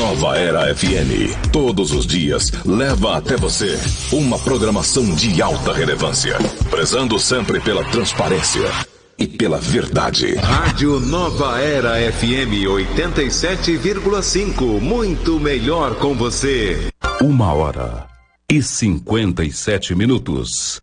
Nova Era FM, todos os dias, leva até você uma programação de alta relevância, prezando sempre pela transparência e pela verdade. Rádio Nova Era FM 87,5, muito melhor com você. 1h57.